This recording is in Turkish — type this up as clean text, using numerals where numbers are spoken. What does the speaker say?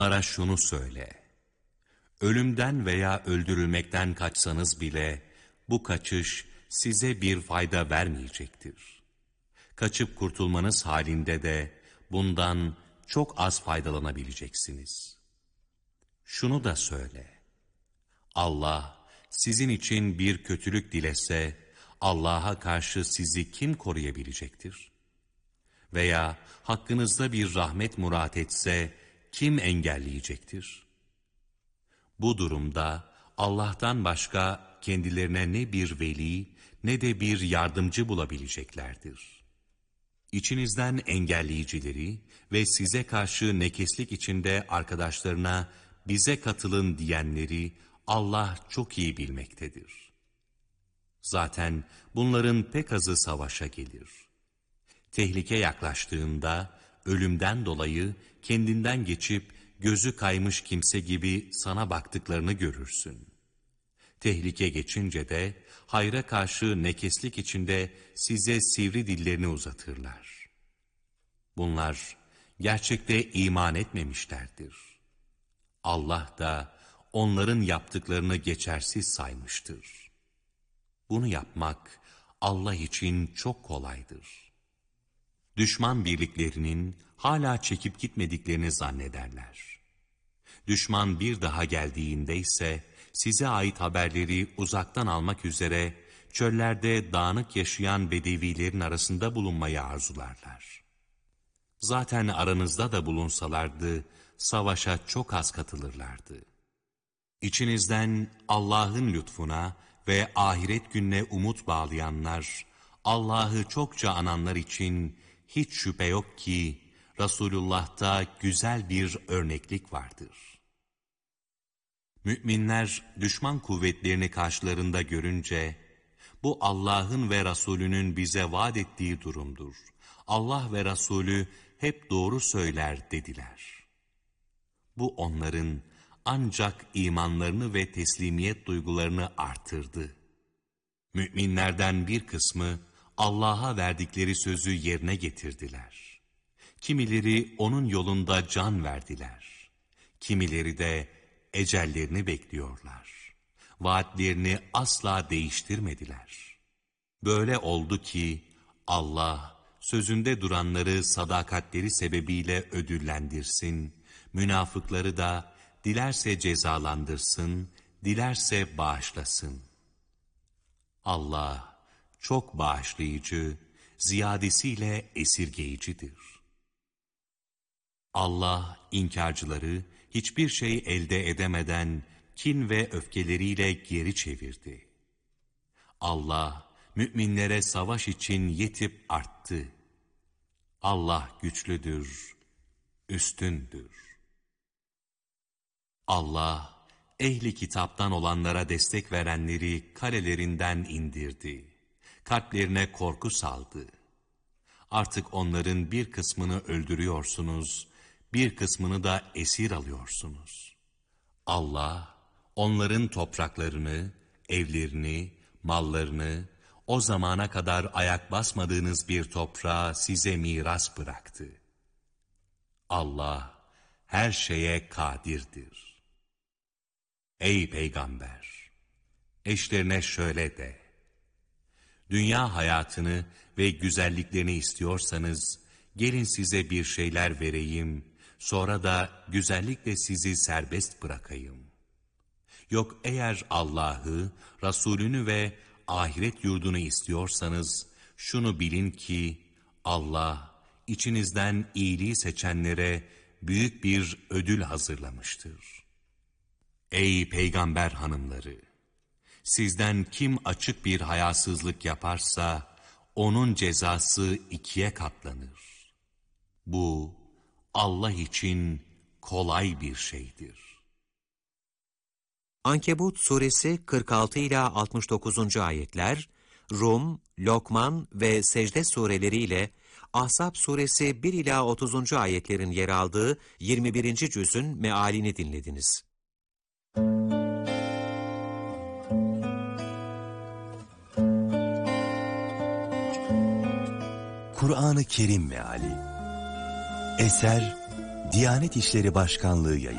Onlara şunu söyle: ölümden veya öldürülmekten kaçsanız bile bu kaçış size bir fayda vermeyecektir. Kaçıp kurtulmanız halinde de bundan çok az faydalanabileceksiniz. Şunu da söyle: Allah sizin için bir kötülük dilese, Allah'a karşı sizi kim koruyabilecektir? Veya hakkınızda bir rahmet murat etse, kim engelleyecektir? Bu durumda Allah'tan başka kendilerine ne bir veli ne de bir yardımcı bulabileceklerdir. İçinizden engelleyicileri ve size karşı nekeslik içinde arkadaşlarına bize katılın diyenleri Allah çok iyi bilmektedir. Zaten bunların pek azı savaşa gelir. Tehlike yaklaştığında ölümden dolayı kendinden geçip gözü kaymış kimse gibi sana baktıklarını görürsün. Tehlike geçince de hayra karşı nekeslik içinde size sivri dillerini uzatırlar. Bunlar gerçekte iman etmemişlerdir. Allah da onların yaptıklarını geçersiz saymıştır. Bunu yapmak Allah için çok kolaydır. Düşman birliklerinin hala çekip gitmediklerini zannederler. Düşman bir daha geldiğinde ise size ait haberleri uzaktan almak üzere çöllerde dağınık yaşayan bedevilerin arasında bulunmayı arzularlar. Zaten aranızda da bulunsalardı savaşa çok az katılırlardı. İçinizden Allah'ın lütfuna ve ahiret gününe umut bağlayanlar, Allah'ı çokça ananlar için hiç şüphe yok ki Resulullah'ta güzel bir örneklik vardır. Müminler düşman kuvvetlerini karşılarında görünce, bu Allah'ın ve Resulünün bize vaat ettiği durumdur. Allah ve Resulü hep doğru söyler dediler. Bu onların ancak imanlarını ve teslimiyet duygularını artırdı. Müminlerden bir kısmı Allah'a verdikleri sözü yerine getirdiler. Kimileri onun yolunda can verdiler. Kimileri de ecellerini bekliyorlar. Vaatlerini asla değiştirmediler. Böyle oldu ki Allah sözünde duranları sadakatleri sebebiyle ödüllendirsin, münafıkları da dilerse cezalandırsın, dilerse bağışlasın. Allah çok bağışlayıcı, ziyadesiyle esirgeyicidir. Allah inkarcıları hiçbir şey elde edemeden kin ve öfkeleriyle geri çevirdi. Allah müminlere savaş için yetip arttı. Allah güçlüdür, üstündür. Allah ehli kitaptan olanlara destek verenleri kalelerinden indirdi. Kalplerine korku saldı. Artık onların bir kısmını öldürüyorsunuz, bir kısmını da esir alıyorsunuz. Allah onların topraklarını, evlerini, mallarını, o zamana kadar ayak basmadığınız bir toprağı size miras bıraktı. Allah her şeye kadirdir. Ey Peygamber! Eşlerine şöyle de: dünya hayatını ve güzelliklerini istiyorsanız, gelin size bir şeyler vereyim, sonra da güzellikle sizi serbest bırakayım. Yok eğer Allah'ı, Resulünü ve ahiret yurdunu istiyorsanız, şunu bilin ki Allah içinizden iyiliği seçenlere büyük bir ödül hazırlamıştır. Ey peygamber hanımları! Sizden kim açık bir hayasızlık yaparsa, onun cezası 2'ye katlanır. Bu, Allah için kolay bir şeydir. Ankebut suresi 46 ila 69. ayetler, Rum, Lokman ve Secde sureleriyle Ahzab suresi 1 ila 30. ayetlerin yer aldığı 21. cüzün mealini dinlediniz. Kur'an-ı Kerim Meali. Eser Diyanet İşleri Başkanlığı yayınladı.